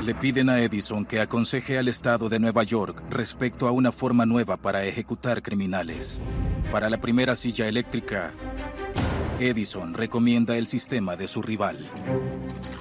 Le piden a Edison que aconseje al estado de Nueva York respecto a una forma nueva para ejecutar criminales. Para la primera silla eléctrica, Edison recomienda el sistema de su rival.